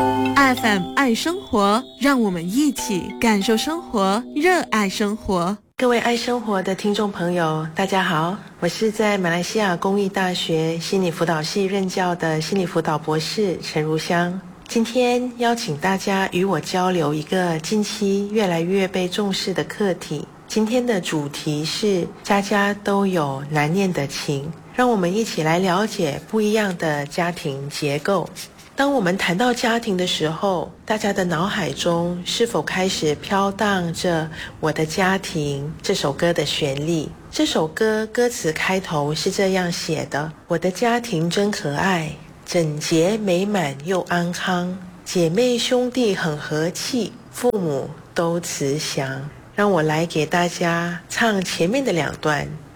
FM 爱生活，让我们一起感受生活，热爱生活。 各位爱生活的听众朋友，大家好，我是在马来西亚公益大学心理辅导系任教的心理辅导博士陈如香。今天邀请大家与我交流一个近期越来越被重视的课题。今天的主题是家家都有难念的情，让我们一起来了解不一样的家庭结构。当我们谈到家庭的时候，大家的脑海中是否开始飘荡着《我的家庭》这首歌的旋律？这首歌歌词开头是这样写的：我的家庭真可爱，整洁美满又安康，姐妹兄弟很和气，父母都慈祥。让我来给大家唱前面的2段，